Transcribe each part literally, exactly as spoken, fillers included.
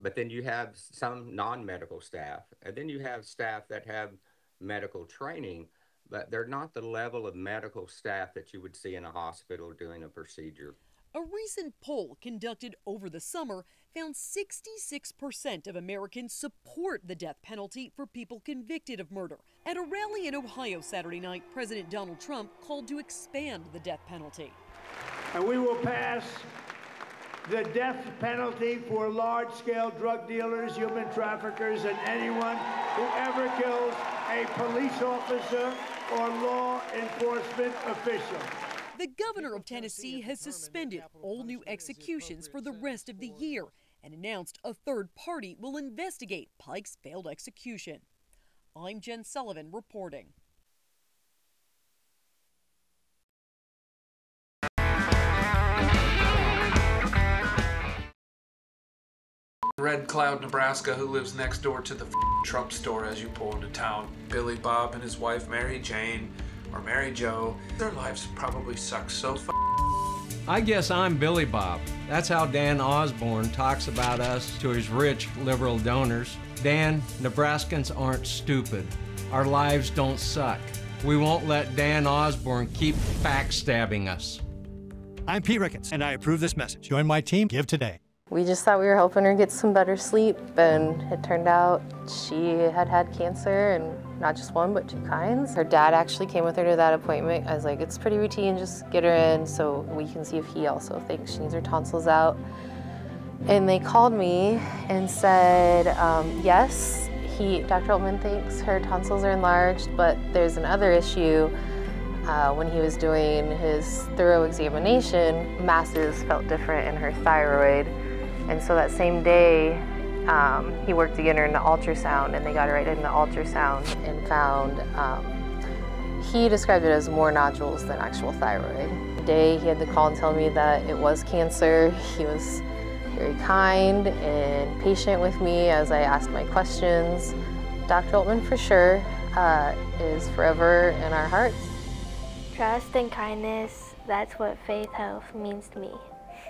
but then you have some non-medical staff, and then you have staff that have medical training, but they're not the level of medical staff that you would see in a hospital doing a procedure. A recent poll conducted over the summer found sixty-six percent of Americans support the death penalty for people convicted of murder. At a rally in Ohio Saturday night, President Donald Trump called to expand the death penalty. And we will pass the death penalty for large-scale drug dealers, human traffickers, and anyone who ever kills a police officer or law enforcement official. The governor of Tennessee has suspended all new executions for the rest of the year and announced a third party will investigate Pike's failed execution. I'm Jen Sullivan reporting. Red Cloud, Nebraska, who lives next door to the Trump store as you pull into town. Billy Bob and his wife Mary Jane, or Mary Jo, their lives probably suck so f***. I guess I'm Billy Bob. That's how Dan Osborne talks about us to his rich liberal donors. Dan, Nebraskans aren't stupid. Our lives don't suck. We won't let Dan Osborne keep backstabbing us. I'm Pete Ricketts, and I approve this message. Join my team, Give Today. We just thought we were helping her get some better sleep, and it turned out she had had cancer, and not just one, but two kinds. Her dad actually came with her to that appointment. I was like, it's pretty routine, just get her in so we can see if he also thinks she needs her tonsils out. And they called me and said, um, yes, he, Doctor Altman thinks her tonsils are enlarged, but there's another issue. Uh, when he was doing his thorough examination, masses felt different in her thyroid. And so that same day, um, he worked to get her into ultrasound, and they got her right into ultrasound and found, um, he described it as more nodules than actual thyroid. The day he had to call and tell me that it was cancer, he was very kind and patient with me as I asked my questions. Doctor Altman, for sure, uh, is forever in our hearts. Trust and kindness, that's what Faith Health means to me.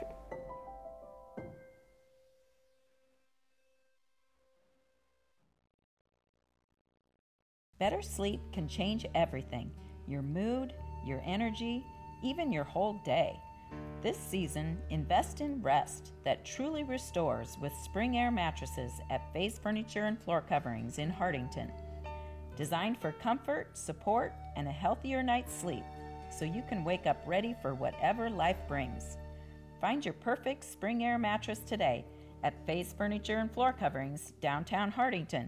Better sleep can change everything, your mood, your energy, even your whole day. This season, invest in rest that truly restores with Spring Air mattresses at Faye's Furniture and Floor Coverings in Hartington. Designed for comfort, support, and a healthier night's sleep, so you can wake up ready for whatever life brings. Find your perfect Spring Air mattress today at Faye's Furniture and Floor Coverings, downtown Hartington.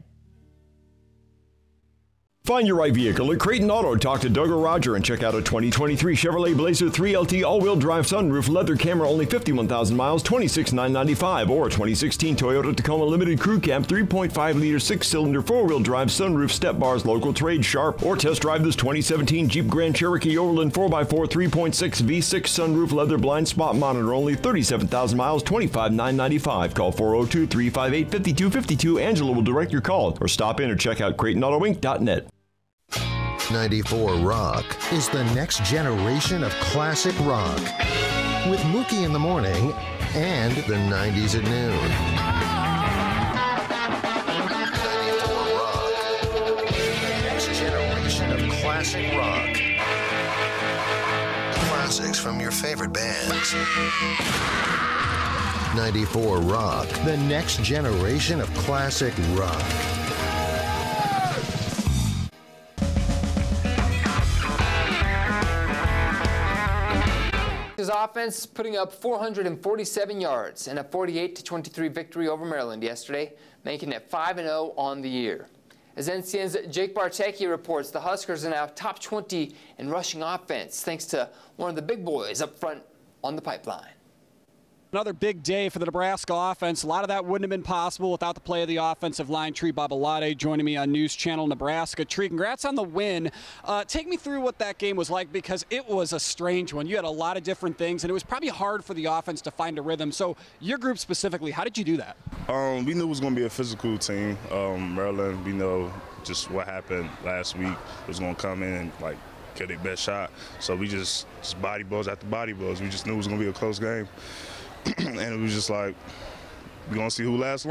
Find your right vehicle at Creighton Auto. Talk to Doug or Roger and check out a twenty twenty-three Chevrolet Blazer three L T all-wheel drive sunroof leather camera, only fifty-one thousand miles, twenty-six thousand nine hundred ninety-five dollars, or twenty sixteen Toyota Tacoma Limited Crew Cab three point five liter six-cylinder four-wheel drive sunroof step bars, local trade sharp, or test drive this twenty seventeen Jeep Grand Cherokee Overland four by four three point six V six sunroof leather blind spot monitor, only thirty-seven thousand miles, twenty-five thousand nine hundred ninety-five dollars. Call four oh two, three five eight, five two five two. Angela will direct your call, or stop in or check out Creighton Auto Inc dot net. ninety-four Rock is the next generation of classic rock with Mookie in the morning and the nineties at noon. ninety-four Rock, the next generation of classic rock. Classics from your favorite bands. ninety-four Rock, the next generation of classic rock. His offense putting up four hundred forty-seven yards and a forty-eight to twenty-three victory over Maryland yesterday, making it five and oh on the year. As N C N's Jake Bartecki reports, the Huskers are now top twenty in rushing offense, thanks to one of the big boys up front on the pipeline. Another big day for the Nebraska offense. A lot of that wouldn't have been possible without the play of the offensive line. Tree Babalade joining me on News Channel Nebraska. Tree, congrats on the win. Uh, take me through what that game was like, because it was a strange one. You had a lot of different things, and it was probably hard for the offense to find a rhythm. So your group specifically, how did you do that? Um, we knew it was going to be a physical team. Um, Maryland, we know just what happened last week. It was going to come in and, like, get their best shot. So we just, just body blows after body blows. We just knew it was going to be a close game. And it was just like, we're going to see who lasts